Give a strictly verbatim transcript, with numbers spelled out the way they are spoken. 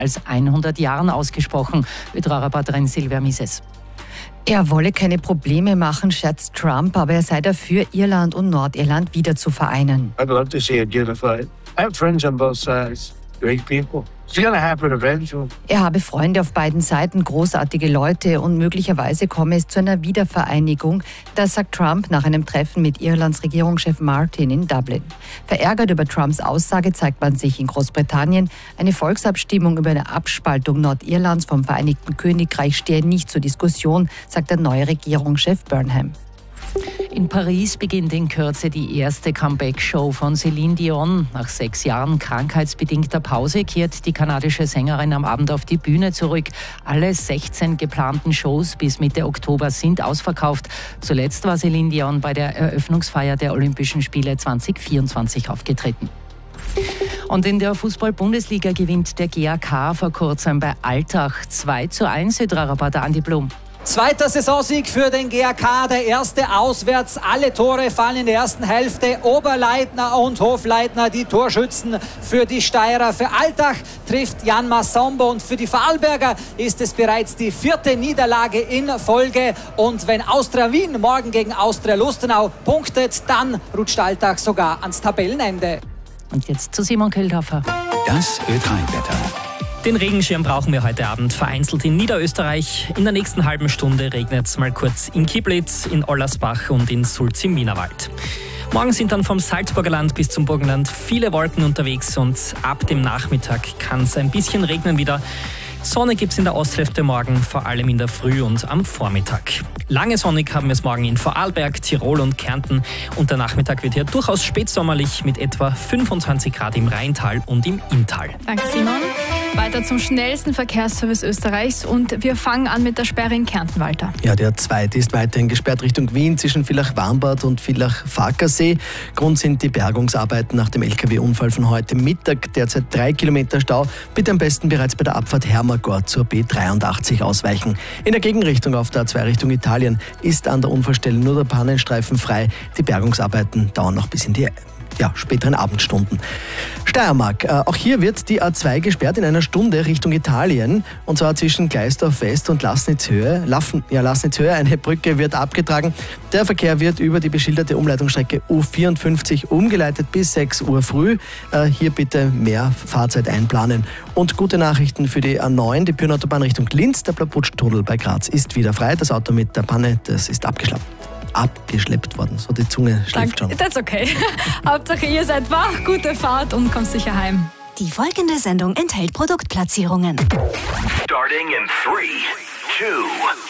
als hundert Jahren ausgesprochen. Ötra-Reporterin Silvia Mises. Er wolle keine Probleme machen, scherzt Trump, aber er sei dafür, Irland und Nordirland wieder zu vereinen. I'd love to see it unified. I have friends on both sides, great people. It's gonna happen eventually. Er habe Freunde auf beiden Seiten, großartige Leute und möglicherweise komme es zu einer Wiedervereinigung. Das sagt Trump nach einem Treffen mit Irlands Regierungschef Martin in Dublin. Verärgert über Trumps Aussage zeigt man sich in Großbritannien. Eine Volksabstimmung über eine Abspaltung Nordirlands vom Vereinigten Königreich stehe nicht zur Diskussion, sagt der neue Regierungschef Burnham. In Paris beginnt in Kürze die erste Comeback-Show von Céline Dion. Nach sechs Jahren krankheitsbedingter Pause kehrt die kanadische Sängerin am Abend auf die Bühne zurück. Alle sechzehn geplanten Shows bis Mitte Oktober sind ausverkauft. Zuletzt war Céline Dion bei der Eröffnungsfeier der Olympischen Spiele zwanzig vierundzwanzig aufgetreten. Und in der Fußball-Bundesliga gewinnt der G A K vor kurzem bei Altach zwei zu eins. Ötra-Reporter Andi Blum. Zweiter Saisonsieg für den G A K, der erste auswärts. Alle Tore fallen in der ersten Hälfte. Oberleitner und Hofleitner, die Torschützen für die Steirer. Für Altach trifft Jan Massombo und für die Vorarlberger ist es bereits die vierte Niederlage in Folge. Und wenn Austria Wien morgen gegen Austria Lustenau punktet, dann rutscht Altach sogar ans Tabellenende. Und jetzt zu Simon Köldhofer. Das Ö drei Wetter. Den Regenschirm brauchen wir heute Abend vereinzelt in Niederösterreich. In der nächsten halben Stunde regnet es mal kurz in Kiblitz, in Ollersbach und in Sulz im Wienerwald. Morgen sind dann vom Salzburger Land bis zum Burgenland viele Wolken unterwegs und ab dem Nachmittag kann es ein bisschen regnen wieder. Sonne gibt es in der Osthälfte morgen, vor allem in der Früh und am Vormittag. Lange sonnig haben wir es morgen in Vorarlberg, Tirol und Kärnten. Und der Nachmittag wird hier durchaus spätsommerlich mit etwa fünfundzwanzig Grad im Rheintal und im Inntal. Danke, Simon. Weiter zum schnellsten Verkehrsservice Österreichs und wir fangen an mit der Sperre in Kärnten, Walter. Ja, der zweite ist weiterhin gesperrt Richtung Wien zwischen Villach-Warmbad und Villach-Farkasee. Grund sind die Bergungsarbeiten nach dem L K W-Unfall von heute Mittag. Derzeit drei Kilometer Stau. Bitte am besten bereits bei der Abfahrt Hermagor zur B dreiundachtzig ausweichen. In der Gegenrichtung auf der A zwei Richtung Italien ist an der Unfallstelle nur der Pannenstreifen frei. Die Bergungsarbeiten dauern noch bis in die Ja, späteren Abendstunden. Steiermark. Äh, auch hier wird die A zwei gesperrt in einer Stunde Richtung Italien. Und zwar zwischen Gleisdorf West und Lassnitzhöhe. Laffen, ja, Lassnitzhöhe, eine Brücke wird abgetragen. Der Verkehr wird über die beschilderte Umleitungsstrecke U vierundfünfzig umgeleitet bis sechs Uhr früh. Äh, hier bitte mehr Fahrzeit einplanen. Und gute Nachrichten für die A neun, die Pyreneeautobahn Richtung Linz. Der Plaputsch-Tunnel bei Graz ist wieder frei. Das Auto mit der Panne, das ist abgeschleppt. abgeschleppt worden. So, die Zunge schläft schon. Das ist okay. Hauptsache ihr seid wach, gute Fahrt und kommt sicher heim. Die folgende Sendung enthält Produktplatzierungen. Starting in three, two,